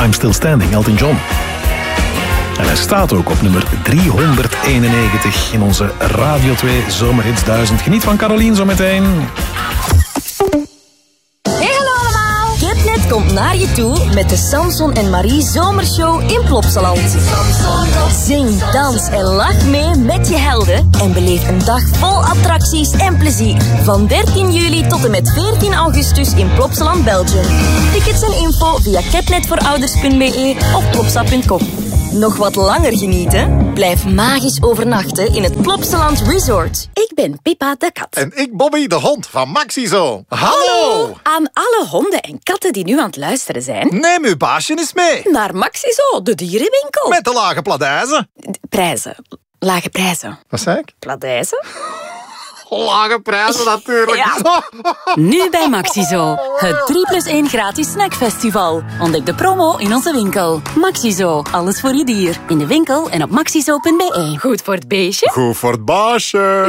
I'm Still Standing, Elton John. En hij staat ook op nummer 391 in onze Radio 2 Zomerhits 1000. Geniet van Carolien zometeen. Hey, hallo allemaal! Kipnet komt naar je toe met de Samson en Marie Zomershow in Plopsaland. Zing, dans en lach mee met je helden en beleef een dag vol attracties en plezier. Van 13 juli tot en met 14 augustus in Plopsaland, Belgium. Tickets en info via kipnetvoorouders.be of plopsa.com. Nog wat langer genieten? Blijf magisch overnachten in het Plopsaland Resort. Ik ben Pippa de kat. En ik Bobby de hond van Maxizo. Hallo! Aan alle honden en katten die nu aan het luisteren zijn. Neem uw baasje eens mee. Naar Maxizo, de dierenwinkel. Met de lage pladijzen. Prijzen. Lage prijzen. Wat zei ik? Pladijzen? Lage prijzen natuurlijk. Ja. Nu bij Maxizo. Het 3+1 gratis snackfestival. Ontdek de promo in onze winkel. Maxizo. Alles voor je dier. In de winkel en op maxizo.be. Goed voor het beestje. Goed voor het baasje.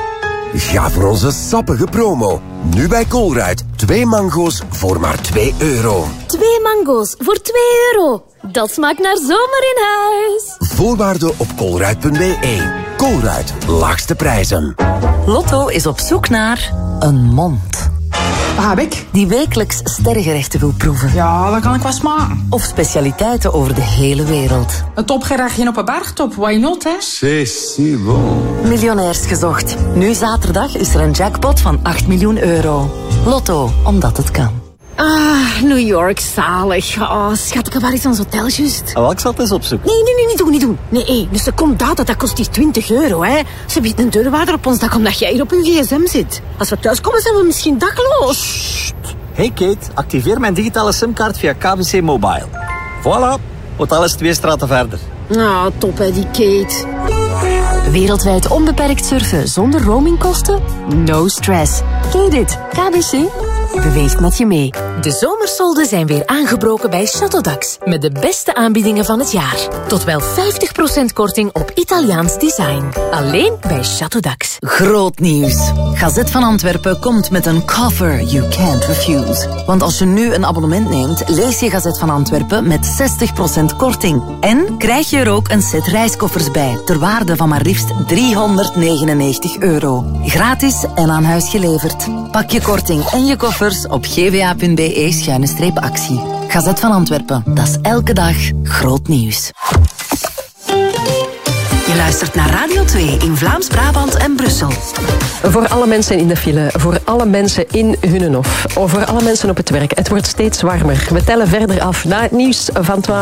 Ga voor onze sappige promo. Nu bij Colruyt. 2 mango's voor maar €2. 2 mango's voor €2. Dat smaakt naar zomer in huis. Voorwaarden op colruyt.be. Colruyt. Laagste prijzen. Lotto is op zoek naar een mond. Wat heb ik? Die wekelijks sterrengerechten wil proeven. Ja, dat kan ik wel smaken. Of specialiteiten over de hele wereld. Een topgerechtje op een bergtop, why not, hè? C'est si bon. Miljonairs gezocht. Nu zaterdag is er een jackpot van €8 miljoen. Lotto, omdat het kan. Ah, New York, zalig. Oh, schat, waar is ons hotel juist? Ik zat eens op zoek. Nee, niet doen. Nee, dus er komt data, dat kost die €20, hè. Ze biedt een deurwaarder op ons dak omdat jij hier op uw gsm zit. Als we thuiskomen zijn we misschien dakloos. Hey Kate, activeer mijn digitale simkaart via KBC Mobile. Voilà, hotel is 2 straten verder. Ah, top hè, die Kate. Wereldwijd onbeperkt surfen zonder roamingkosten? No stress. Ken je dit? KBC beweegt met je mee. De zomersolden zijn weer aangebroken bij Chateaudax. Met de beste aanbiedingen van het jaar. Tot wel 50% korting op Italiaans design. Alleen bij Chateaudax. Groot nieuws. Gazet van Antwerpen komt met een cover you can't refuse. Want als je nu een abonnement neemt, lees je Gazet van Antwerpen met 60% korting. En krijg je er ook een set reiskoffers bij, ter waarde van maar liefst €399. Gratis en aan huis geleverd. Pak je korting en je koffers op gva.be/actie. Gazet van Antwerpen, dat is elke dag groot nieuws. Je luistert naar Radio 2 in Vlaams-Brabant en Brussel. Voor alle mensen in de file, voor alle mensen in Hunnenhof, voor alle mensen op het werk. Het wordt steeds warmer. We tellen verder af na het nieuws van 12.